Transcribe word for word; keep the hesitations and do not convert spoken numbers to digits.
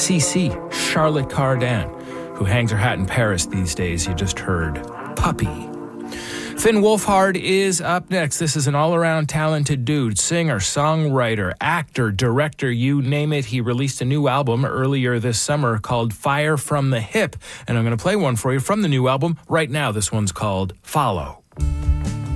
C C, Charlotte Cardin, who hangs her hat in Paris these days. You just heard Puppy. Finn Wolfhard is up next. This is an all-around talented dude, singer, songwriter, actor, director, you name it. He released a new album earlier this summer called Fire from the Hip, and I'm going to play one for you from the new album right now. This one's called Follow.